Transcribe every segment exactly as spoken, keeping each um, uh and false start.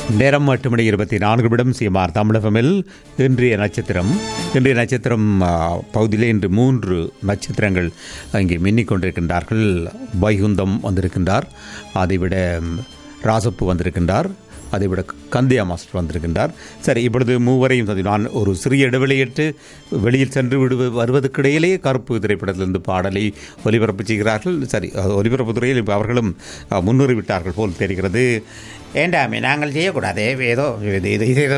நேரம் எட்டு மணி இருபத்தி நான்கு நிமிடம் சிஎம்ஆர் தமிழகமில் இன்றைய நட்சத்திரம் இன்றைய நட்சத்திரம் பகுதியில் இன்று மூன்று நட்சத்திரங்கள் அங்கே மின்னிக் கொண்டிருக்கின்றார்கள். வைகுந்தம் வந்திருக்கின்றார், அதைவிட ராசப்பு வந்திருக்கின்றார், அதைவிட கந்தியா மாஸ்டர் வந்திருக்கின்றார். சரி, இப்பொழுது மூவரையும் நான் ஒரு சிறிய இடைவெளியிட்டு வெளியில் சென்று விடு வருவதற்கிடையிலேயே கருப்பு திரைப்படத்திலிருந்து பாடலை ஒலிபரப்பு செய்கிறார்கள். சரி, ஒலிபரப்பு துறையில் இப்போ அவர்களும் முன்னேறிவிட்டார்கள் போல் தெரிகிறது. ஏண்டாமே நாங்கள் செய்யக்கூடாது, ஏதோ இது இது ஏதோ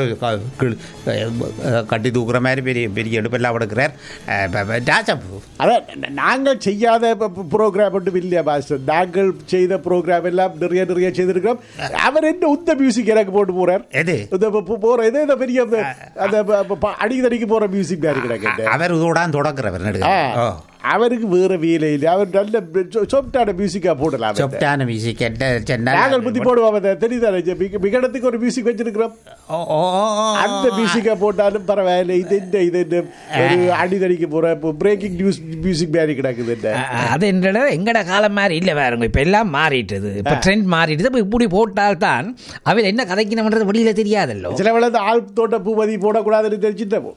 கட்டி தூக்குற மாதிரி பெரிய பெரிய எடுப்பெல்லாம் எடுக்கிறார் ராஜப்பு. அதான் நாங்கள் செய்யாத ப்ரோக்ராம் ஒன்றும் இல்லையா மாஸ்டர், நாங்கள் செய்த ப்ரோக்ராம் எல்லாம் நிறைய நிறைய செய்திருக்கிறோம். அவர் என்ன உந்த மியூசிக் எனக்கு போட்டு போறார், எது போற எது இந்த பெரிய அந்த அடிக்கடிக்கு போற மியூசிக் கிடையாது. அவர் இதோட தொடங்குறவர், அவருக்கு வேற வேலை இல்லை, அவர் நல்ல சொப்டான மியூசிக்கா போடலாம். சொப்டான மியூசிக் நாங்கள் புத்தி போடுவோம், தெரியுதானே விகடத்துக்கு ஒரு மியூசிக் வச்சிருக்கிறோம், அந்த மியூசிக்கா போட்டாலும் பரவாயில்ல. இது என்ன இது என்ன ஒரு அடிதடிக்கு போற பிரேக்கிங் நியூஸ் மியூசிக் மாதிரி கிடக்குது. அது எங்கட எங்கட காலம் மாதிரி இல்லை வேறுங்க, இப்ப எல்லாம் மாறிட்டுது, இப்ப ட்ரெண்ட் மாறிட்டு. இப்ப இப்படி போட்டால்தான் அவர் என்ன கதைக்கணும்ன்றது வெளியில தெரியாதல்லோ. சில வேளை ஆள் தோட்ட பூமதி போடக்கூடாதுன்னு தெரிஞ்சுட்டோம்.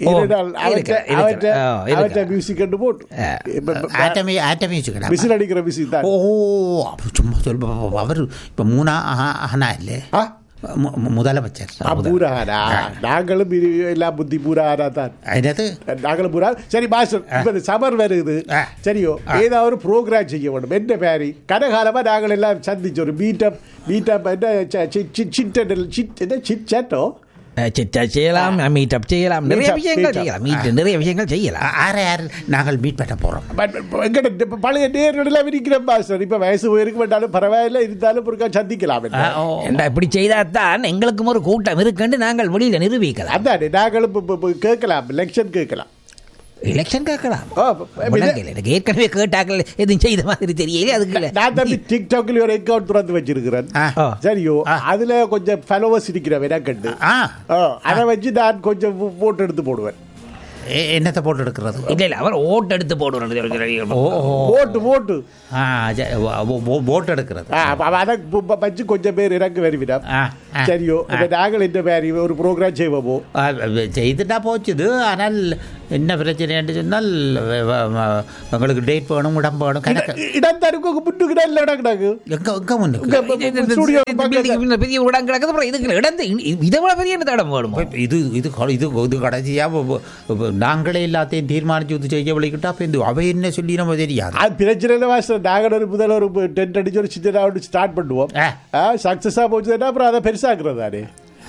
முதலமைச்சர் நாங்களும் எல்லாம் புத்தி பூரானா தான், நாங்களும் பூரா. சரி மாஸ்டர், சமர் வருது, சரியோ ஏதாவது ஒரு ப்ரோக்ராம் செய்ய வேண்டும். என்ன பேரி கனகாலமா நாங்கள் எல்லாம் சந்திச்சு ஒரு மீட்டப் மீட்டப் என்ன சிட்டோ செய்யலாம், மீட்டப் செய்யலாம், நிறைய விஷயங்கள் செய்யலாம், மீட் நிறைய விஷயங்கள் செய்யலாம். ஆறு ஆறு நாங்கள் மீட் பண்ண போறோம். பழைய நேரெல்லாம் இருக்கிற மாஸ்டர், இப்ப வயசு போயிருக்க மாட்டாலும் பரவாயில்ல, இருந்தாலும் பொருட்கா சந்திக்கலாம். இப்படி செய்தால்தான் எங்களுக்கும் ஒரு கூட்டம் இருக்குன்னு நாங்கள் வெளியில நிரூபிக்கலாம். அதான் நாங்களும் கேட்கலாம், எலெக்ஷன் கேட்கலாம், எலெக்ஷன் கேட்கலாம். எனக்கு ஏற்கனவே கேட்டாக்கள் எதுவும் செய்த மாதிரி தெரியல. அதுக்கு நான் தம்பி டிக்டாக்ல ஒரு அக்கௌண்ட் திறந்து வச்சிருக்கிறேன், சரியோ அதுல கொஞ்சம் ஃபாலோவர்ஸ் இருக்கிறவன் கண்டு அதை வச்சு நான் கொஞ்சம் போட்டோ எடுத்து போடுவேன். என்னத்தை போட்டு எடுக்கிறது? இல்ல இல்ல அவர் ஓட்டு எடுத்து போடுறது, ஓட்டு ஓட்டு போட்டு எடுக்கிறது. அதை வச்சு கொஞ்சம் பேர் இறங்க வருவிடம். சரியோ நாங்கள் இந்த மாதிரி ஒரு ப்ரோக்ராம் செய்வோமோ செய்துட்டா போச்சுது. ஆனால் என்ன பிரச்சனை என்று சொன்னால் உங்களுக்கு டேட் வேணும், இடம் வேணும். இடம் தருக்கு முன்னுக்கு நல்ல இடம் கிடக்கு, எங்க எங்க முன்னுக்கு பெரிய இடம் கிடக்குது. இதுக்கு இடம் இதை விட பெரிய இடம் வேணும். இது இது இது இது கடைசியா நாங்களே எல்லாத்தையும் தீர்மானிச்சு செய்ய விளைக்கிட்டா அப்ப இந்த அவை என்ன சொல்லி நம்ம தெரியாது. அது பிரச்சனை இல்லை மாஸ்டர், நாங்கள் ஒரு முதல்ல ஒரு டென்ட் அடிச்சு ஒரு சின்ன ஸ்டார்ட் பண்ணுவோம். சக்சஸா போச்சுன்னா அப்புறம் அதை பெருசாக்குறது தானே.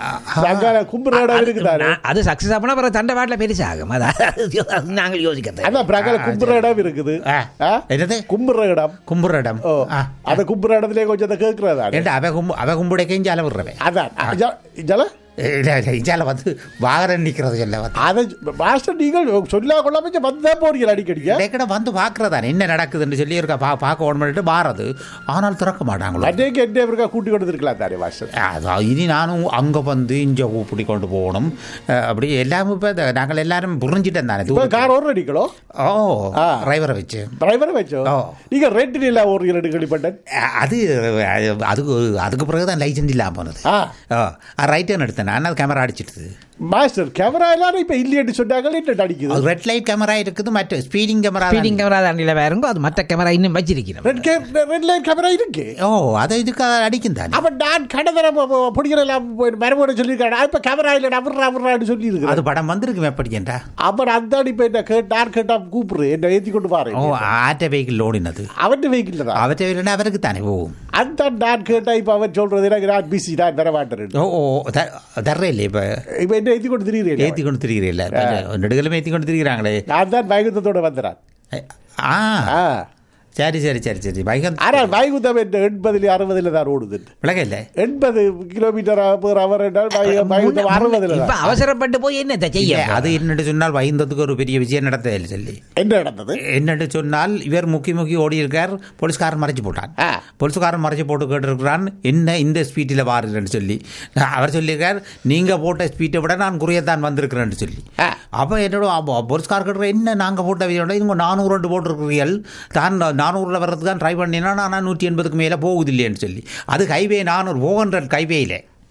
அது சக்சஸ் ஆனா அப்புறம் தண்டை வாட்டில பெருசாகும். நாங்கள் யோசிக்கிறது அதான் பிரகார கும்புற இடம் இருக்குது. என்னது கும்புற இடம்? கும்புற இடம். அந்த கும்புற இடத்துல கொஞ்சம் கேட்கறதா அவ கும்பு அவ கும்புடைக்கையும் ஜால விடுறவன். அதான் ஜல இஞ்சால வந்து வாகனம் நிற்கிறது சொல்ல அதை மாஸ்டர் நீங்கள் சொல்ல கொள்ளாம வந்து போறீங்க அடிக்கடி வந்து பார்க்கறதா என்ன நடக்குதுன்னு சொல்லி இருக்கா பார்க்க ஓடமிட்டு மாறது. ஆனால் திறக்க மாட்டாங்களோ. அன்றைக்கு என்ன இருக்கா கூட்டி கொண்டு இருக்கலாம் தானே மாஸ்டர். அதான் இனி நானும் அங்கே வந்து இஞ்ச கூப்பிடி கொண்டு போகணும். அப்படி எல்லாமே இப்போ நாங்கள் எல்லாரும் புரிஞ்சிட்டேன் தானே. கார் ஓடுற அடிக்கலோ? ஓ டிரைவரை வச்சு டிரைவரை வச்சோ நீங்க ரெண்டு நிலா ஓடுறீங்க கேள்விப்பட்டேன். அது அதுக்கு அதுக்கு பிறகுதான் லைசன்ஸ் இல்லாமல் போனது. ரைட் ஹேண்ட் எடுத்தேன் நான், அது கேமரா அடிச்சிட்டு. மாஸ்டர் கேமரா எல்லாரும் இப்ப இல்லையேன்னு சொன்னாங்க. என்ன அடிக்குது? ரெட் லைட் கேமரா இருக்குது, மற்ற ஸ்பீடிங் கேமரா ஸ்பீடிங் கேமரா தாண்டில வேறங்க. அது மற்ற கேமரா இன்னும் வச்சிருக்கிறோம். ரெட் லைட் கேமரா இருக்கு. ஓ அதை இதுக்கு அடிக்கும் தான். அப்ப நான் கடை பிடிக்கிறலாம் மரபோட சொல்லியிருக்கேன். இப்ப கேமரா இல்லை அவர்றா அவர்றான்னு சொல்லி இருக்கு. அது படம் வந்திருக்கு எப்படி என்றா அப்புறம் அந்த இப்ப என்ன கேட்டார் கேட்டா கூப்பிடு என்ன ஏற்றி கொண்டு பாரு. ஓ ஆட்ட வெஹிக்கிள் ஓடினது அவற்ற வெஹிக்கிள் தான். அவற்றை வெஹிக்கிள் அவருக்கு தானே போகும். அந்த நான் கேட்டா இப்ப அவர் சொல்றது எனக்கு நான் பிசி நான் தர மாட்டேன். ஓ தர்றே இல்லை. இப்ப இப்ப என்ன ஏற்றி கொண்டு திரிகிறேன் ஏற்றி கொண்டு திரிகிறீல்ல, நெடுகளும் ஏற்றி கொண்டு திரிகிறாங்களே. நான் தான் வைகுந்தத்தோட வந்துறான். ஆ சரி சரி சரி சரி வைகுந்தம். ஆனால் வைகுந்தம் என்ற எண்பதுல அறுபதுல தான் ஓடுது. விலக இல்லை எண்பது கிலோமீட்டர் அவர் என்றால் வைகுந்தம் அறுபதுல. இப்ப அவசரப்பட்டு போய் என்ன செய்ய? அது என்னட்டு சொன்னால் வைகுந்தத்துக்கு ஒரு பெரிய விஷயம் நடந்தது சொல்லி. என்ன நடந்தது? என்னட்டு சொன்னால் இவர் முக்கி முக்கி ஓடி இருக்கார், போலீஸ்காரன் மறைச்சு போட்டான். போலீஸ்காரன் மறைச்சு போட்டு கேட்டிருக்கிறான் என்ன இந்த ஸ்பீட்டில் வாருன்னு சொல்லி. அவர் சொல்லியிருக்கார் நீங்க போட்ட ஸ்பீட்டை விட நான் குறையத்தான் வந்திருக்கிறேன்னு சொல்லி. அப்போ என்னோட போலீஸ்கார் கேட்குற என்ன நாங்கள் போட்ட விட இவங்க நானூறு ரெண்டு போட்டிருக்கிறீர்கள் தான் நானூறுல வர்றதுக்கு தான் ட்ரை பண்ணினா ஆனால் நூற்றி எண்பதுக்கு மேலே போகுது இல்லைன்னு சொல்லி. அது ஹைவே நானூறு ஃபோர் ஹண்ட்ரட் ஹைவேயில்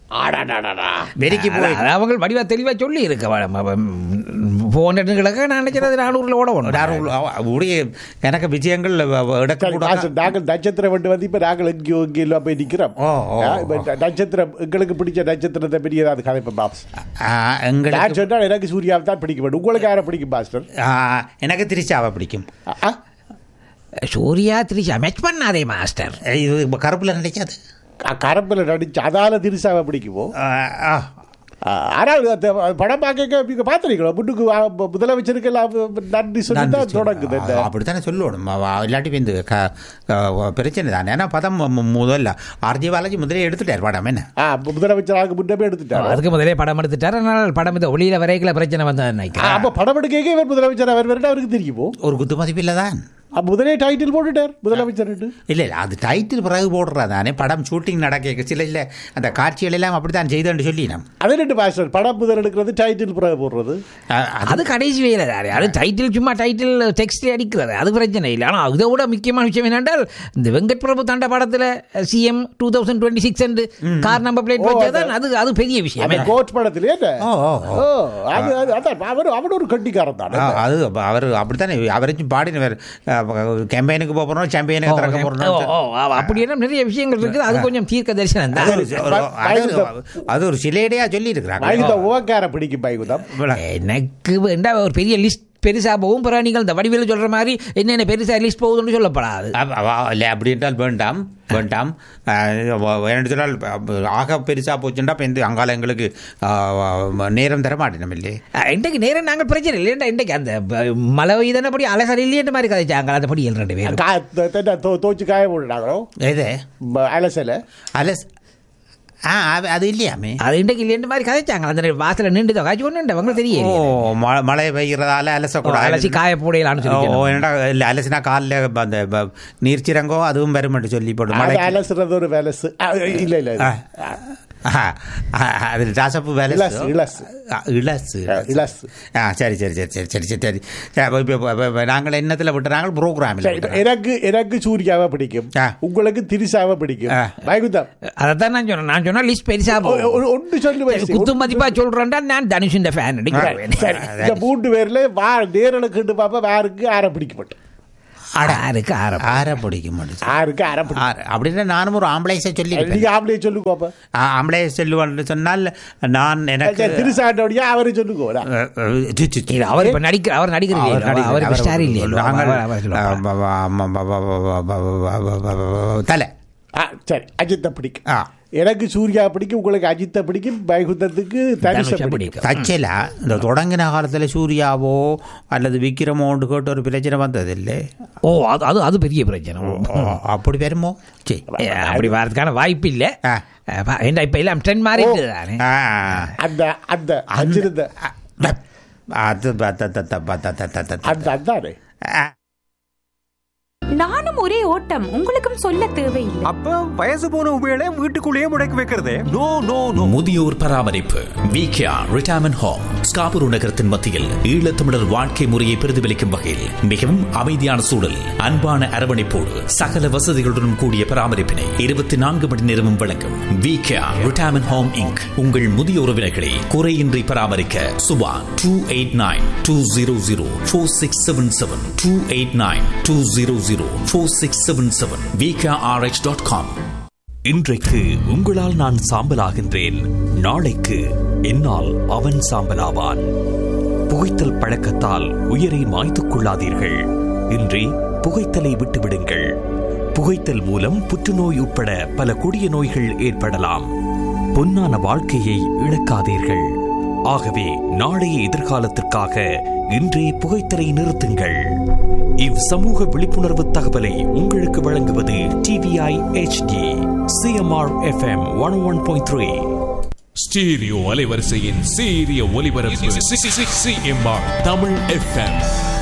வெறிக்கு போய் அவங்க வடிவா தெளிவா சொல்லி இருக்க போன் கிழக்க நான் நினைச்சது நானூறுல ஓட எனக்கு விஷயங்கள் நாங்கள் நட்சத்திரம் வந்து வந்து இப்ப நாங்கள் எங்கேயோ எங்கேயோ போய் நிக்கிறோம். நட்சத்திரம் எங்களுக்கு பிடிச்ச நட்சத்திரத்தை பெரிய ஏதாவது கதைப்பேன் பாஸ். நான் சொன்னால் எனக்கு சூர்யாவை தான் பிடிக்க வேண்டும். உங்களுக்கு யாரை பிடிக்கும் பாஸ்டர்? எனக்கு திரிஷாவை பிடிக்கும். சூர்யா திரிஷா மேட்ச் பண்ணாதே மாஸ்டர். இது கருப்புல நடிக்காது, கருப்புல நடிச்சு அதால திரிஷாவை பிடிக்குமோ? ஆனால் படம் பார்க்க பார்த்துருக்கீங்களா? முன்னுக்கு முதலமைச்சருக்கெல்லாம் நன்றி சொல்லி தான் தொடங்குது. அப்படித்தானே சொல்லணும், இல்லாட்டி இந்த பிரச்சனை தானே. ஏன்னா பதம் முதல்ல ஆர்ஜி பாலாஜி முதலே எடுத்துட்டார் படம். என்ன முதலமைச்சராக முன்னே எடுத்துட்டார், அதுக்கு முதலே படம் எடுத்துட்டார். அதனால் படம் இந்த ஒளியில வரைக்கல பிரச்சனை வந்தது. அப்போ படம் எடுக்க இவர் முதலமைச்சர் அவர் வரட்டு அவருக்கு தெரியுமோ? ஒரு குத்து மதிப்பில்லை தான். முதலே டைட்டில் போட்டுட்டார் முதலமைச்சர். இல்லை இல்லை, அது டைட்டில் பிறகு போடுறா தானே. படம் ஷூட்டிங் நடக்க சில இல்லை அந்த காட்சிகள் எல்லாம் அப்படித்தான் செய்தேன்னு சொல்லி நான் அது ரெண்டு பாஸ்டர். படம் முதல் எடுக்கிறது, டைட்டில் பிறகு போடுறது அது கடைசி வேலை தானே. அது டைட்டில் சும்மா டைட்டில் டெக்ஸ்ட் அடிக்கிறது, அது பிரச்சனை இல்லை. ஆனால் அதை விட முக்கியமான விஷயம் என்னென்றால் இந்த வெங்கட் பிரபு தாண்ட படத்தில் CM two thousand twenty six and car number plate வச்சதான் அது அது பெரிய விஷயம். கோட் படத்திலே அவன் ஒரு கட்டிக்காரன் தான். அது அவர் அப்படித்தானே அவரையும் பாடினவர். கேம்பெயினுக்கு போறோம், சாம்பியனுக்கு திறக்க போறோம், அப்படி என்ன நிறைய விஷயங்கள் இருக்குது. அது கொஞ்சம் தீர்க்க தரிசனம் தான். அது ஒரு சிலையடையா சொல்லி இருக்கிறாங்க. பிடிக்கும் எனக்கு வேண்டா ஒரு பெரிய லிஸ்ட் பெருசா போகும். பிராணிகள் இந்த வடிவில் சொல்ற மாதிரி என்னென்ன பெருசா லிஸ்ட் போகுதுன்னு சொல்லப்படாது. அப்படி என்றால் வேண்டாம் வேண்டாம் சொன்னால் ஆக பெருசா போச்சுட்டா இப்போ இந்த அங்கால எங்களுக்கு நேரம் தர மாட்டேன் இல்லையே. இன்றைக்கு நேரம் நாங்கள் பிரச்சனை இல்லையா? இன்றைக்கு அந்த மழை இதனபடி அலசல் இல்லையன்ற மாதிரி கதைச்சாங்க. அந்த படி ரெண்டு பேரும் தோச்சு காய போட்டுட்டாங்களோ எது அலசல அலஸ் ஆ அது இல்லையாமே. அது இன்றைக்கு இல்லைன்ற மாதிரி கதைச்சாங்க. அந்த வாசல நின்று தான் காய்ச்சி கொண்டு அவங்களுக்கு தெரியும். ஓ மழை பெய்கிறதால அலசக்கூடாது, அலசி காய போடையலான்னு சொல்லி. ஓ என்னடா இல்லை அலசினா காலில் அந்த நீர்ச்சிரங்கோ அதுவும் வருமென்று சொல்லி போட்டு மழை அலசுறது ஒரு வேலசு இல்லை இல்லை அது ராசப்பு வேலை இளசு இளசு இளசு ஆ சரி சரி சரி சரி சரி சரி சரி. நாங்கள் என்னத்தில் விட்டு நாங்கள் ப்ரோக்ராமில் எனக்கு எனக்கு சூர்யாவை பிடிக்கும், உங்களுக்கு திரிசாவை பிடிக்கும். அதான் நான் சொன்னேன். நான் சொன்னா லிஸ்ட் பெருசா ஒன்று சொல்லி குத்து மதிப்பா சொல்றேன்டா. நான் தனுஷின் ஃபேன். இந்த மூன்று பேர்ல வா நேரலுக்கு பாப்பா வேருக்கு ஆற பிடிக்கப்பட்டேன். ஆறுக்கு ஆற ஆற பிடிக்க மாட்டேன். ஆறுக்கு ஆற அப்படின்னா நானும் ஒரு ஆம்பளைஸை சொல்லி ஆம்பளை சொல்லுக்கோப்ப ஆம்பளை சொல்லுவான்னு சொன்னால் நான் எனக்கு திருசாட்டோடைய அவரை சொல்லுக்கோ. அவர் இப்ப நடிக்கிற அவர் நடிக்கிறார் தலை. சரி அஜித்தை பிடிக்கும், எனக்கு சூர்யா பிடிக்கும், உங்களுக்கு அஜித்தை பிடிக்கும், வைகுந்தத்துக்கு தனுஷை பிடிக்கும். தச்சலா இந்த தொடங்கின காலத்தில் சூர்யாவோ அல்லது விக்ரமோண்டு கேட்டு ஒரு பிரச்சனை வந்தது இல்லை. ஓ அது அது பெரிய பிரச்சனை. அப்படி வருமோ? சரி அப்படி வரதுக்கான வாய்ப்பு இல்லை. ஏண்டா இப்ப எல்லாம் ட்ரெண்ட் மாறிட்டு தானே. அந்த அந்த அஞ்சிருந்த அது அதானே. நானும் ஒரே ஓட்டம், உங்களுக்கும் சொல்ல தேவையில்லை. அப்ப வயசு போன உபயோக வீட்டுக்குள்ளேயே முடக்கி வைக்கிறதே. No no no. முதியோர் பராமரிப்பு விகேஆர் ரிட்டையர்மென்ட் ஹோம் ஸ்காபுரு நகரத்தின் மத்தியில் ஈழத்தமிழர் வாழ்க்கை முறையை பிரதிபலிக்கும் வகையில் மிகவும் அமைதியான சூழல், அன்பான அரவணைப்போடு சகல வசதிகளுடன் கூடிய பராமரிப்பினை இருபத்தி நான்கு மணி நேரமும் வழங்கும் விகேஆர் ரிட்டையர்மென்ட் ஹோம் இன்க். உங்கள் முதிய உறவினர்களை குறையின்றி பராமரிக்க Subha two eight nine two zero zero four six seven seven two eight nine two zero zero four six seven seven V K R H dot com. இன்றைக்கு உங்களால் நான் சாம்பலாகின்றேன், நாளைக்கு என்னால் அவன் சாம்பலாவான். புகைத்தல் பழக்கத்தால் உயிரை மாய்த்துக் கொள்ளாதீர்கள். இன்றி புகைத்தலை விட்டுவிடுங்கள். புகைத்தல் மூலம் புற்றுநோய் உட்பட பல கொடிய நோய்கள் ஏற்படலாம். பொன்னான வாழ்க்கையை இழக்காதீர்கள். ஆகவே நாளைய எதிர்காலத்திற்காக இன்றே புகைத்தலை நிறுத்துங்கள். இவ் சமூக விழிப்புணர்வு தகவலை உங்களுக்கு வழங்குவது TVI HD CMR FM one one point three stereo அலைவரிசையின் சீரிய ஒலிபரப்பு சிஎம்ஆர் தமிழ் எஃப்எம்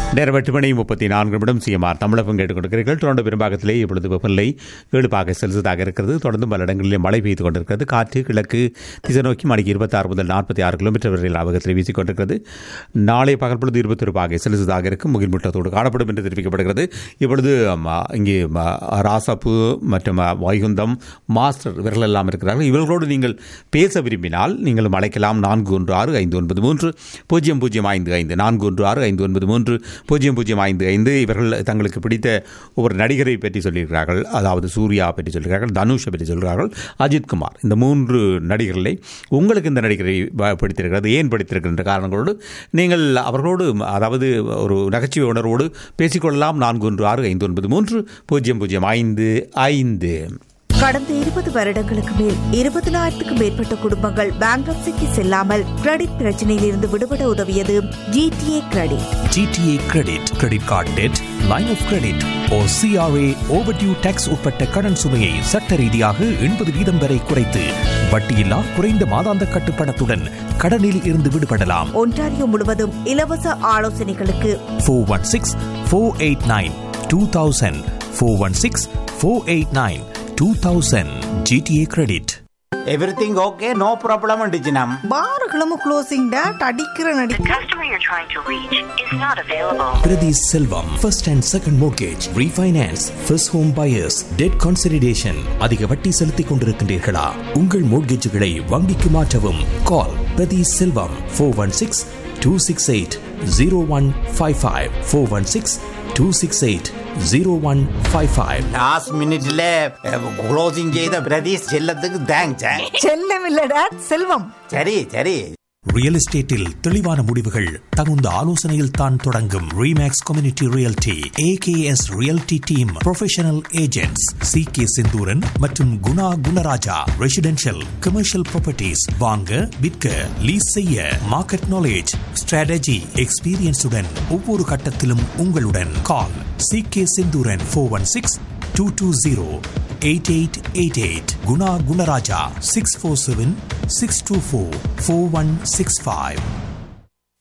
நேரம் எட்டு மணி முப்பத்தி நான்கு நிமிடம் சிஎம்ஆர் தமிழகம் கேட்டுக் கொண்டிருக்கிறீர்கள். டொரண்டோ பெரும்பாகத்திலே இப்பொழுது வெப்பநிலை ஏழு பாக செல்சியஸாக இருக்கிறது. தொடர்ந்து பல இடங்களிலே மழை பெய்து கொண்டிருக்கிறது. காற்று கிழக்கு திசை நோக்கி மணிக்கு இருபத்தி ஆறு முதல் நாற்பத்தி ஆறு கிலோமீட்டர் வரையில் வேகத்தில் வீசிக் கொண்டிருக்கிறது. நாளை பகல் பொழுது இருபத்தி ஒரு பாக செல்சியஸாக இருக்கும். முகில் முட்டத்தோடு காணப்படும் என்று தெரிவிக்கப்படுகிறது. இப்பொழுது இங்கே ராசாப்பு மற்றும் வைகுந்தம் மாஸ்டர் இவர்கள் எல்லாம் இருக்கிறார்கள். இவர்களோடு நீங்கள் பேச விரும்பினால் நீங்கள் அழைக்கலாம். நான்கு ஒன்று ஆறு ஐந்து ஒன்பது மூன்று பூஜ்ஜியம் பூஜ்ஜியம் ஐந்து ஐந்து நான்கு ஒன்று ஆறு ஐந்து ஒன்பது மூன்று பூஜ்ஜியம் பூஜ்ஜியம் ஐந்து ஐந்து. இவர்கள் தங்களுக்கு பிடித்த ஒரு நடிகரை பற்றி சொல்லியிருக்கிறார்கள். அதாவது சூர்யா பற்றி சொல்கிறார்கள், தனுஷை பற்றி சொல்கிறார்கள், அஜித்குமார். இந்த மூன்று நடிகர்களை உங்களுக்கு இந்த நடிகரை பிடித்திருக்கிறது, ஏன் பிடித்திருக்கின்ற காரணங்களோடு நீங்கள் அவர்களோடு அதாவது ஒரு நகைச்சுவை உணர்வோடு பேசிக்கொள்ளலாம். நான்கு ஒன்று ஆறு ஐந்து ஒன்பது மூன்று பூஜ்ஜியம் பூஜ்ஜியம் ஐந்து ஐந்து. கடந்த இருபது வருடங்களுக்கு மேல் இருபதினாயிரத்துக்கும் மேற்பட்ட குடும்பங்கள் பேங்க்ரப்சிக்கு செல்லாமல் கிரெடிட் பிரச்சனையில் இருந்து விடுபட உதவியது GTA credit. GTA credit credit card dead, line of credit O CRA overdue tax உட்பட்ட கடன் சுமையை சட்ட ரீதியாக எண்பது வீதம் வரை குறைத்து வட்டியில்லா குறைந்த மாதாந்த கட்டுப்பணத்துடன் கடனில் இருந்து விடுபடலாம். ஒன்டாரியோ முழுவதும் இலவச ஆலோசனைகளுக்கு four one six four eight nine two thousand four one six four eight nine two thousand G T A credit. Everything okay, no problem undiginam. பார்களும் closing date அடிக்கிற நடி. The customer you're trying to reach is not available. Pradhi Selvam, first and second mortgage, refinance, first home buyers, debt consolidation. அதிக வட்டி செலுத்திக் கொண்டிருக்கின்றீர்களா? உங்கள் மோட்கேஜ்களை வங்கிக்கு மாற்றவும். Call Pradhi Selvam four one six two six eight zero one five five four one six two six eight zero one five five. Last minute le closing செய்த பிரதீஷ் செல்லத்துக்கு thanks. செல்லம் இல்ல டாட் செல்வம். சரி சரி. ரியல் எஸ்டேட்டில் தெளிவான முடிவுகள் தகுந்த ஆலோசனையில் தான் தொடங்கும். Remakes community realty AKS realty team professional agents C K Senthuran மற்றும் Guna Gunaraja. Residential commercial properties வாங்க விற்க லீஸ் செய்ய மார்க்கெட் நாலேஜ் ஸ்ட்ராட்டஜி எக்ஸ்பீரியன்ஸுடன் ஒவ்வொரு கட்டத்திலும் உங்களுடன். கால் C K Senthuran four one six two two zero eight eight eight eight. Guna Gunaraja six four seven six two four four one six five.